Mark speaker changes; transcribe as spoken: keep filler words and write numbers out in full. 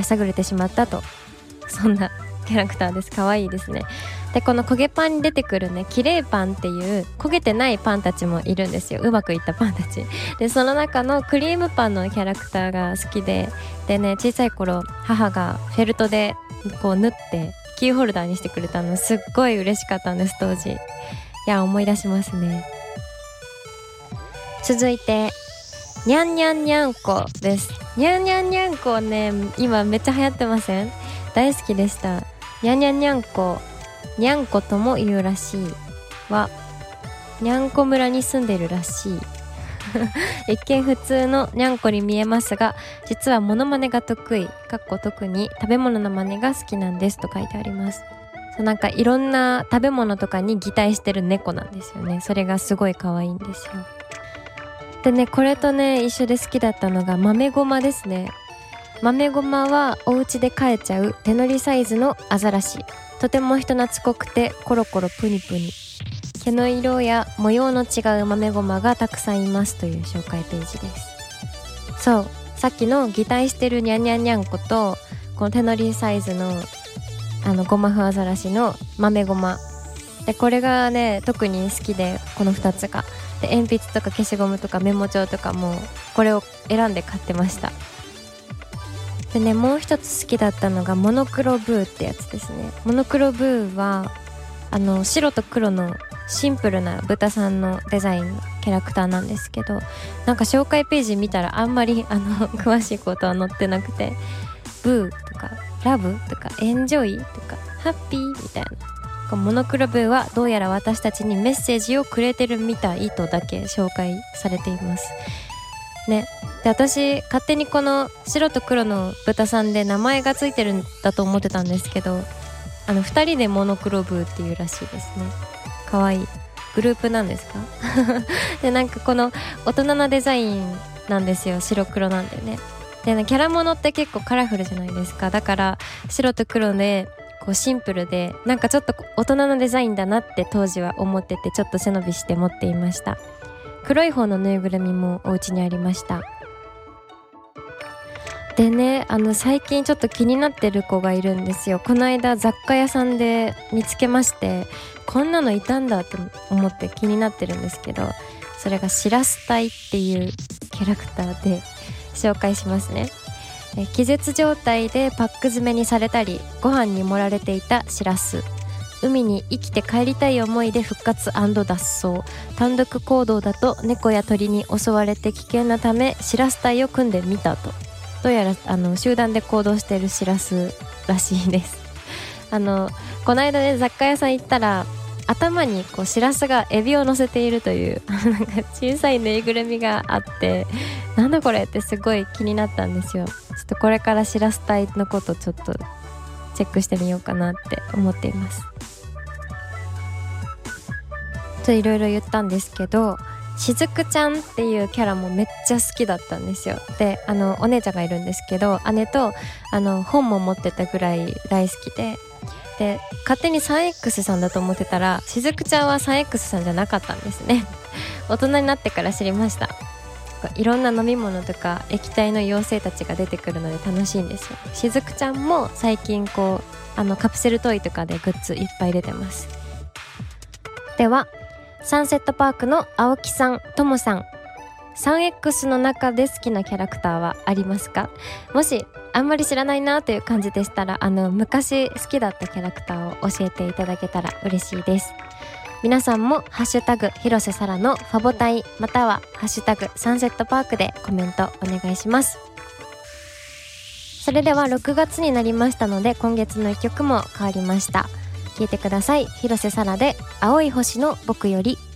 Speaker 1: さぐれてしまったと、そんなキャラクターです。可愛いですね。でこの焦げパンに出てくるねキレイパンっていう焦げてないパンたちもいるんですよ。うまくいったパンたちで、その中のクリームパンのキャラクターが好きで、でね小さい頃母がフェルトでこう縫ってキーホルダーにしてくれたのすっごい嬉しかったんです、当時。いや思い出しますね。続いてにゃんにゃんにゃんこです。にゃんにゃんにゃんこね今めっちゃ流行ってません？大好きでした。にゃんにゃんにゃんこ、にゃんことも言うらしいはにゃんこ村に住んでるらしい一見普通のにゃんこに見えますが、実はモノマネが得意、かっこ特に食べ物の真似が好きなんですと書いてあります。そうなんかいろんな食べ物とかに擬態してる猫なんですよね。それがすごい可愛いんですよ。でねこれとね一緒で好きだったのが豆ごまですね。豆ごまはお家で飼えちゃう手乗りサイズのアザラシ、とても人懐っこくてコロコロプニプニ、毛の色や模様の違う豆ごまがたくさんいますという紹介ページです。そうさっきの擬態してるニャンニャンニャンコとこの手乗りサイズのあのゴマフアザラシの豆ごまで、これがね特に好きで、このふたつがで鉛筆とか消しゴムとかメモ帳とかもこれを選んで買ってました。でねもう一つ好きだったのがモノクロブーってやつですね。モノクロブーはあの白と黒のシンプルな豚さんのデザインのキャラクターなんですけど、なんか紹介ページ見たらあんまりあの詳しいことは載ってなくて、ブーとかラブとかエンジョイとかハッピーみたいな、モノクロブーはどうやら私たちにメッセージをくれてるみたいとだけ紹介されていますね。で私勝手にこの白と黒の豚さんで名前がついてるんだと思ってたんですけど、あのふたりでモノクロブーっていうらしいですね。かわいいグループなんですかでなんかこの大人なデザインなんですよ、白黒なんでね。でねキャラモノって結構カラフルじゃないですか。だから白と黒でこうシンプルでなんかちょっと大人のデザインだなって当時は思ってて、ちょっと背伸びして持っていました。黒い方のぬいぐるみもお家にありました。でねあの最近ちょっと気になってる子がいるんですよ。この間雑貨屋さんで見つけまして、こんなのいたんだと思って気になってるんですけど、それがしらす隊っていうキャラクターで紹介しますね。え気絶状態でパック詰めにされたりご飯に盛られていたしらす、海に生きて帰りたい思いで復活&脱走、単独行動だと猫や鳥に襲われて危険なためしらす隊を組んでみたと。どうやらあの集団で行動しているしらすらしいですあのこの間ね雑貨屋さん行ったら頭にこうしらすがエビを乗せているというなんか小さいぬいぐるみがあって、なんだこれってすごい気になったんですよ。ちょっとこれからしらす隊のことちょっとチェックしてみようかなって思っています。ちょっといろいろ言ったんですけど、しずくちゃんっていうキャラもめっちゃ好きだったんですよ。であのお姉ちゃんがいるんですけど、姉とあの本も持ってたぐらい大好きで、で勝手に スリーエックス さんだと思ってたらしずくちゃんは スリーエックス さんじゃなかったんですね大人になってから知りました。いろんな飲み物とか液体の妖精たちが出てくるので楽しいんですよ。しずくちゃんも最近こうあのカプセルトイとかでグッズいっぱい出てます。ではサンセットパークの青木さん、ともさん、スリーエックス の中で好きなキャラクターはありますか？もしあんまり知らないなという感じでしたら、あの昔好きだったキャラクターを教えていただけたら嬉しいです。皆さんもハッシュタグ広瀬さらのファボタイまたはハッシュタグサンセットパークでコメントお願いします。それではろくがつになりましたので今月のいっきょくも変わりました。聴いてください。広瀬さらで青い星の僕より。